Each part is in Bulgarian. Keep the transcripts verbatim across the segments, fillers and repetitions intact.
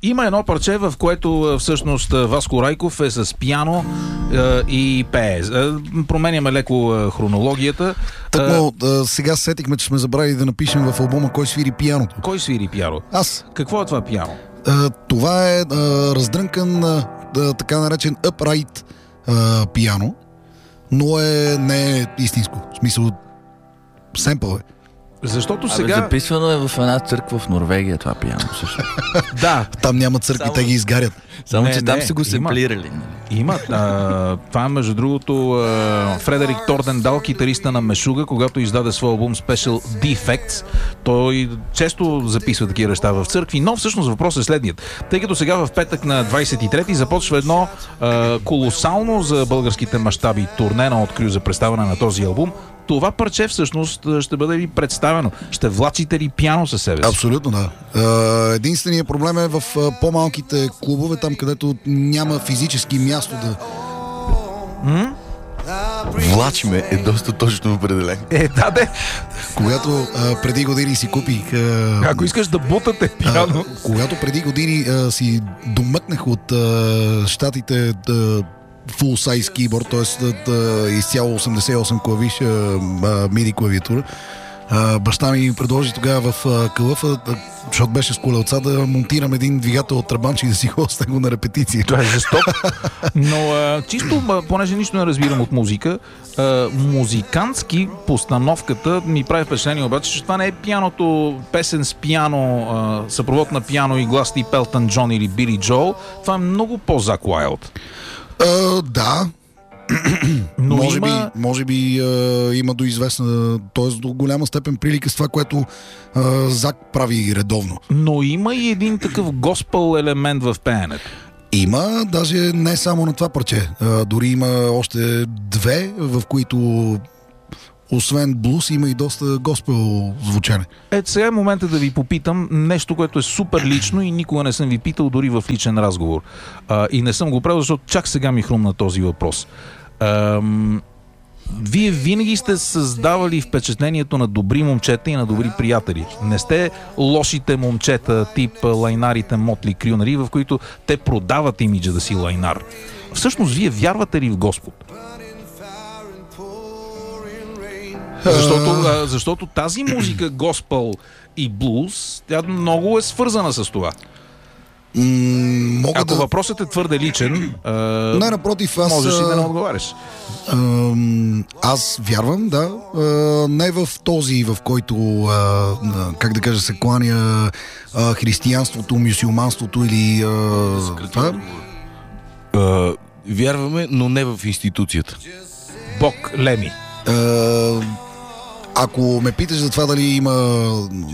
Има едно парче, в което всъщност Васко Райков е с пиано е, и пее. Е, променяме леко е, хронологията. Тъкмо, е, сега сетихме, че сме забравили да напишем в албума кой свири пианото. Кой свири пиано? Аз. Какво е това пиано? Е, това е, е раздрънкан, е, така наречен upright е, пиано, но е, не е истинско. В смисъл, семпъл е. Защото Абе, сега... записвано е в една църква в Норвегия това пиано също. Да. Там няма църкви, Само... те ги изгарят. Само, Не, че там не, са го семплирали. Има. А, това е между другото а, Фредерик Тордендал, китариста на Мешуга, когато издаде своя албум Special Defects. Той често записва такива неща в църкви, но всъщност въпросът е следният. Тъй като сега в петък на двадесет и трети започва едно а, колосално за българските мащаби турне на Открю за представяне на този албум, това парче всъщност ще бъде ли представено? Ще влачите ли пиано със себе си? Абсолютно, да. Единственият проблем е в по-малките клубове, там където няма физически място да... М? Влачме е доста точно определен. Е, да, де. Когато а, преди години си купих... А, Ако искаш да бутате пиано... А, когато преди години а, си домъкнах от а, щатите... А, full size keyboard, т.е. изцяло осемдесет и осем клавиша миди клавиатура. А, баща ми предложи тогава в а, кълъфа, защото беше с колелца, да монтирам един двигател от трабанчи и да си ходя с него на репетиция. Това е жестоко. Но а, чисто, а, понеже нищо не разбирам от музика, а, музикантски постановката ми прави впечатление обаче, че това не е пианото, песен с пиано, а, съпровод на пиано и глас тип Елтън Джон или Били Джоел. Това е много по-Зак Уайлд. Uh, да, но може, има... би, може би uh, има до известна, т.е. до голяма степен прилика с това, което uh, Зак прави редовно. Но има и един такъв госпел елемент в пеенето. Има, даже не само на това парче. Uh, дори има още две, в които освен блус има и доста госпел звучане. Ето сега е момента да ви попитам нещо, което е супер лично и никога не съм ви питал дори в личен разговор. А, и не съм го правил, защото чак сега ми хрумна този въпрос. Ам... Вие винаги сте създавали впечатлението на добри момчета и на добри приятели. Не сте лошите момчета, тип лайнарите Мотли Крю, нали, в които те продават имиджа да си лайнар. Всъщност, вие вярвате ли в Господ? Защото, защото тази музика, госпел и блуз, тя много е свързана с това. М- мога Ако да... въпросът е твърде личен, а... не, напротив, аз... можеш и да не отговаряш. А, аз вярвам, да. А, не в този, в който, а, как да кажа, се кланя а, християнството, мюсюлманството или... А, това. А, вярваме, но не в институцията. Бог Леми. А, ако ме питаш за това дали има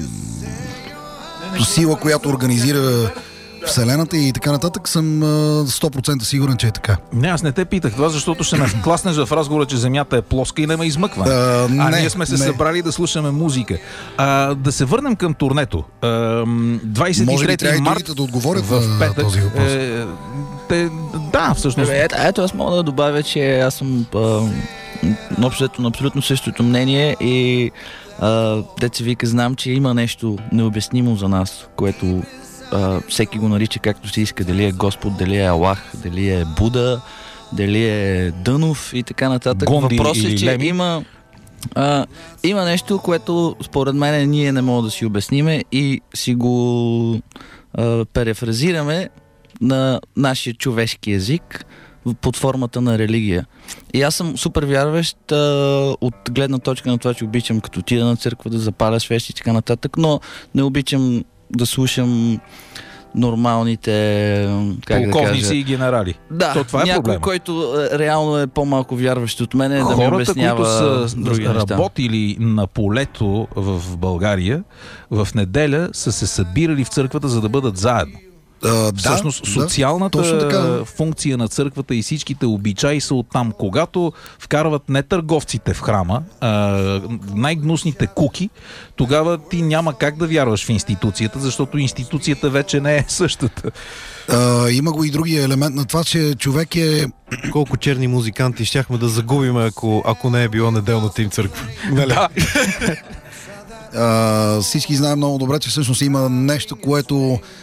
сила, която организира Вселената и така нататък, съм сто процента сигурен, че е така. Не, аз не те питах това, защото ще ме вкласнеш в разговора, че Земята е плоска и не ме измъква. А, а не, ние сме се не. събрали да слушаме музика. А, да се върнем към турнето. А, двадесет и трети Може би трябва март и да отговорят в на петък. този въпрос. Е, те, да, всъщност. Ето, ето аз мога да добавя, че аз съм а, общо на абсолютно същото мнение и деца вика, знам, че има нещо необяснимо за нас, което а, всеки го нарича както си иска, дали е Господ, дали е Аллах, дали е Буда, дали е Дънов и така нататък. Въпросът е, че Леми. има а, има нещо, което според мен ние не можем да си обясниме и си го а, перефразираме на нашия човешки език под формата на религия. И аз съм супер вярващ а, от гледна точка на това, че обичам като отида на църква да запаля свещи и така нататък, но не обичам да слушам нормалните, как полковници да кажа, и генерали. Да, То, това е някой, проблема. който реално е по-малко вярващ от мен, Хората, да ми обяснява които са други неща. работили на полето в България, в неделя са се събирали в църквата, за да бъдат заедно. А, Всъщност да, социалната да, така. функция на църквата и всичките обичаи са оттам. Когато вкарват не търговците в храма, а най-гнусните куки, тогава ти няма как да вярваш в институцията, защото институцията вече не е същата. А, има го и другия елемент на това, че човек е... Колко черни музиканти щяхме да загубим, ако, ако не е било неделната им църква. Нали? Да. А, всички знаем много добре, че всъщност има нещо, което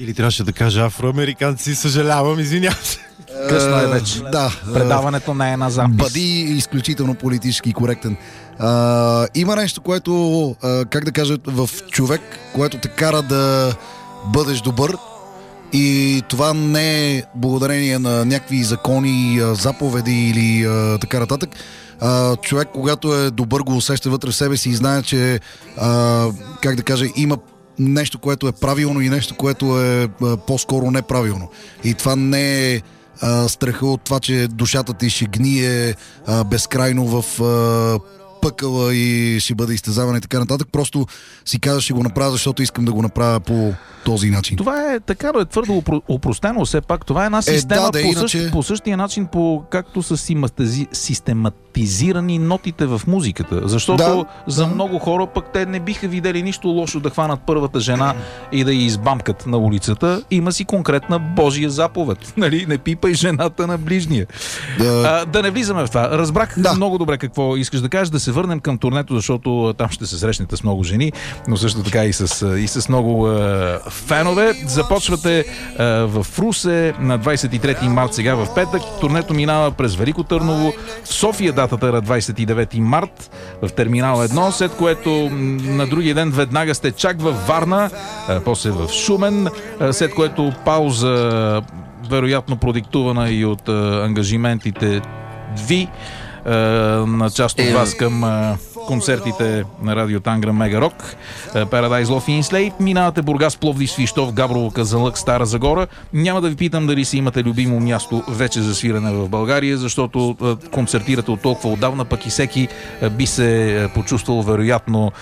Или трябваше да кажа афроамериканци, съжалявам, извинявам се. Късно е вече. Да. Предаването не е на запис. Бъди изключително политически коректен. А, има нещо, което, а, как да кажа, в човек, което те кара да бъдеш добър, и това не е благодарение на някакви закони, заповеди или а, така нататък. А, човек, когато е добър, го усеща вътре в себе си и знае, че а, как да кажа, има нещо, което е правилно и нещо, което е а, по-скоро неправилно. И това не е а, страха от това, че душата ти ще гние а, безкрайно в а, пъкъла и ще бъде изтезаване и така нататък. Просто си казваш, ще го направя, защото искам да го направя по този начин. Това е така, е твърдо опростено, все пак. Това е една система е, да, да, по, иначе... същ, по същия начин, по както са систематизирани нотите в музиката. Защото да, за да. много хора пък те не биха видели нищо лошо да хванат първата жена и да я избамкат на улицата. Има си конкретна Божия заповед. Нали? Не пипай жената на ближния. Да, а, да не влизаме в това. Разбрах да. много добре какво искаш да кажеш. Да се върнем към турнето, защото там ще се срещнете с много жени, но също така и с, и с много е, фенове. Започвате е, в Русе на двадесет и трети март, сега в петък. Турнето минава през Велико Търново. В София датата е на двадесет и девети март в терминал едно, след което на другия ден веднага сте чак във Варна, е, после в Шумен, е, след което пауза, вероятно продиктувана и от е, ангажиментите ви на част от вас към концертите на Радио Тангра Мега Рок, Paradise Love и Inslave. Минавате Бургас, Пловдив, Свищов, Габрово, Казанлък, Стара Загора. Няма да ви питам дали си имате любимо място вече за свирене в България, защото концертирате от толкова отдавна, пък и всеки би се почувствал вероятно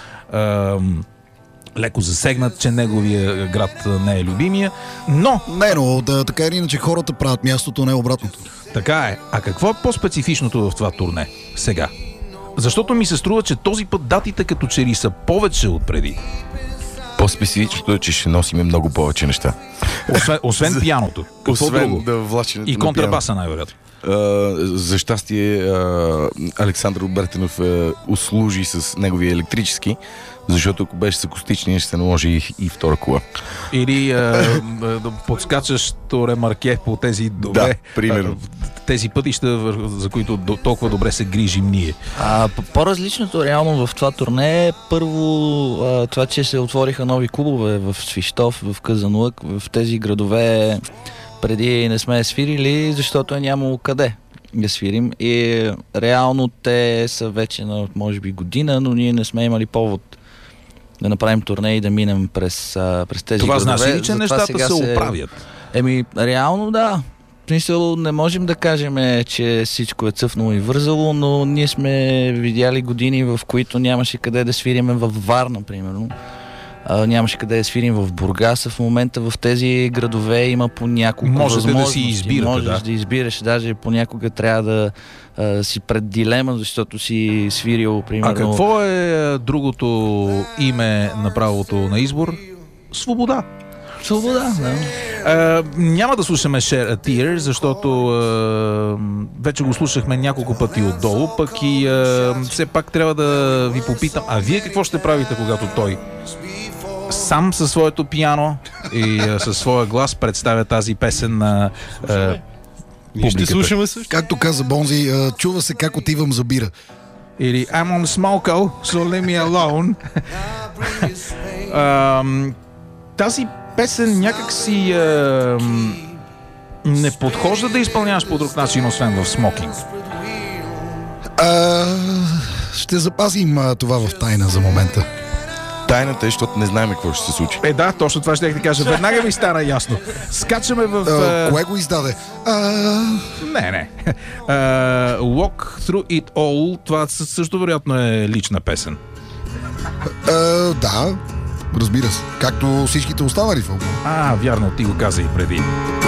леко засегнат, че неговия град не е любимия. Но... Не, но да, така или иначе хората правят мястото, не обратното. Така е. А какво е по-специфичното в това турне сега? Защото ми се струва, че този път датите като че ли са повече от преди. По-специфичното е, че ще носим много повече неща. Освен, освен пианото. Какво освен друго? Да влаченето и контрабаса най-вероятно. Uh, за щастие uh, Александър Обертенов uh, услужи с неговия електрически, защото ако беше с акустичния, ще се наложи и, и втора кола. Или да подскачащо ремарке по тези добре, да, примерно. тези пътища, за които толкова добре се грижим ние. А, по-различното реално в това турне е първо а, това, че се отвориха нови клубове в Свищов, в Казанлък, в тези градове преди не сме свирили, защото е нямало къде да свирим. И реално те са вече на може би година, но ние не сме имали повод да направим турне и да минем през, а, през тези това градове. Това значи ли, че нещата се оправят? Еми, реално да. В смисъл, не можем да кажем, че всичко е цъфнало и вързало, но ние сме видяли години, в които нямаше къде да свириме във Варна, примерно. А, нямаше къде да свирим в Бургас. В момента в тези градове има по няколко Можете възможности. Да си избирате, Можеш да. да избираш. Даже понякога трябва да а, си пред дилема, защото си свирил, примерно... А какво е другото име на правото на избор? Свобода. Свобода, да. А, няма да слушаме Share a Tear, защото а, вече го слушахме няколко пъти отдолу, пък и а, все пак трябва да ви попитам, а вие какво ще правите, когато той сам със своето пиано и а, със своя глас представя тази песен на а, Ние ще слушаме също. Както каза Бонзи, чува се как отивам за бира. Или I'm on Smoko, so leave me alone. а, тази песен някак си а, не подхожда да изпълняваш по друг начин, освен в смокинг. А, ще запазим а, това в тайна за момента. Тайната е, защото не знаем какво ще се случи. Е, да, точно това ще ти кажа. Веднага ми стана ясно. Скачаме в... А, кое го издаде? А... Не, не. А, Walk Through It All, това също вероятно е лична песен. А, да, разбира се. Както всичките останали в албума. А, вярно, ти го каза и преди.